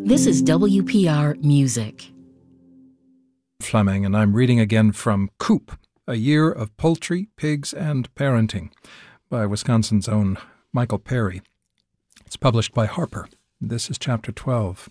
This is WPR Music. Fleming, and I'm reading again from Coop, A Year of Poultry, Pigs, and Parenting, by Wisconsin's own Michael Perry. It's published by Harper. This is Chapter 12.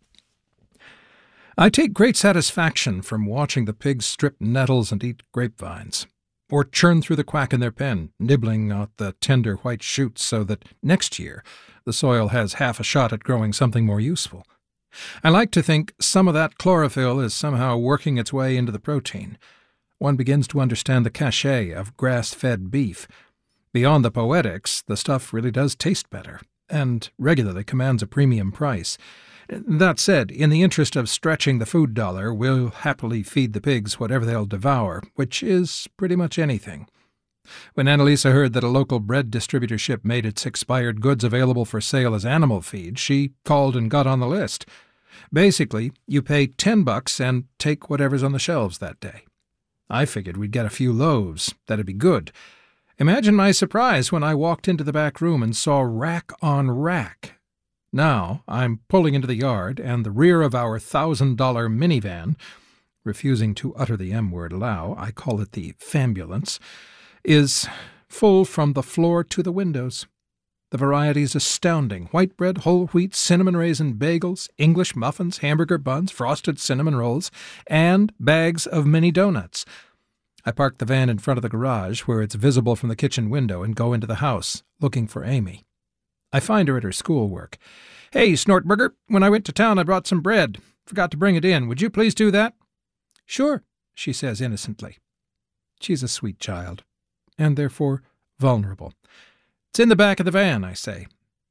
I take great satisfaction from watching the pigs strip nettles and eat grapevines, or churn through the quack in their pen, nibbling out the tender white shoots so that next year the soil has half a shot at growing something more useful. I like to think some of that chlorophyll is somehow working its way into the protein. One begins to understand the cachet of grass-fed beef. Beyond the poetics, the stuff really does taste better, and regularly commands a premium price. That said, in the interest of stretching the food dollar, we'll happily feed the pigs whatever they'll devour, which is pretty much anything. When Annalisa heard that a local bread distributorship made its expired goods available for sale as animal feed, she called and got on the list. Basically, you pay $10 and take whatever's on the shelves that day. I figured we'd get a few loaves. That'd be good. Imagine my surprise when I walked into the back room and saw rack on rack. Now I'm pulling into the yard, and the rear of our $1,000 minivan, refusing to utter the M-word aloud, I call it the fambulance, is full from the floor to the windows. The variety is astounding. White bread, whole wheat, cinnamon raisin bagels, English muffins, hamburger buns, frosted cinnamon rolls, and bags of mini donuts. I park the van in front of the garage, where it's visible from the kitchen window, and go into the house, looking for Amy. I find her at her schoolwork. "Hey, Snortburger, when I went to town I brought some bread. Forgot to bring it in. Would you please do that?" "Sure," she says innocently. She's a sweet child, and therefore vulnerable. "It's in the back of the van," I say.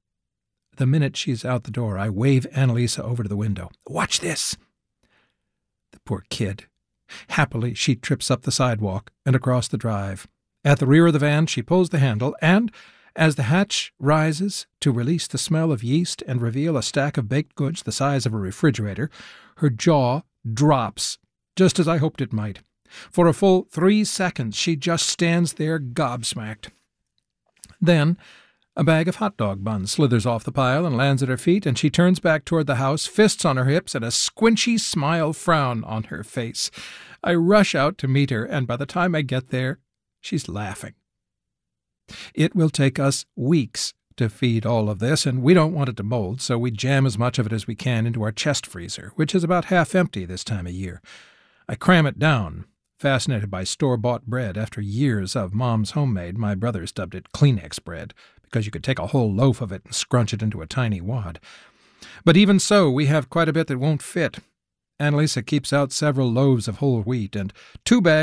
The minute she's out the door, I wave Annalisa over to the window. "Watch this." The poor kid. Happily, she trips up the sidewalk and across the drive. At the rear of the van, she pulls the handle, and as the hatch rises to release the smell of yeast and reveal a stack of baked goods the size of a refrigerator, her jaw drops, just as I hoped it might. For a full 3 seconds, she just stands there gobsmacked. Then a bag of hot dog buns slithers off the pile and lands at her feet, and she turns back toward the house, fists on her hips and a squinchy smile frown on her face. I rush out to meet her, and by the time I get there, she's laughing. It will take us weeks to feed all of this, and we don't want it to mold, so we jam as much of it as we can into our chest freezer, which is about half empty this time of year. I cram it down, fascinated by store-bought bread. After years of Mom's homemade, my brothers dubbed it Kleenex bread, because you could take a whole loaf of it and scrunch it into a tiny wad. But even so, we have quite a bit that won't fit. Annalisa keeps out several loaves of whole wheat and 2 bags